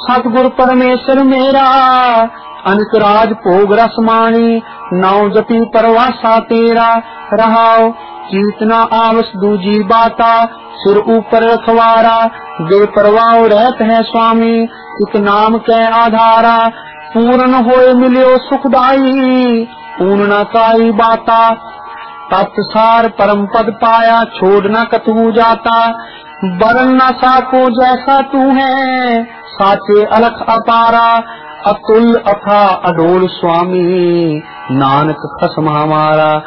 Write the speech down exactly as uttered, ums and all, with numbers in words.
सतगुर परमेश्वर मेरा अनिक राज भोग रसमानी नाव जपी परवासा तेरा रहाओ चीतना आवस दूजी बाता सिर ऊपर रखवारा गे परवाह रहत है स्वामी एक नाम कै आधारा पूर्ण होए मिलियो सुखदाई पूर्ण न काई बाता तत्सार परम पद पाया छोड़ न कतहु जाता बरन न साको जैसा तू है साचे अलख अपारा अतुल अथा अडोल स्वामी नानक खसम हमारा।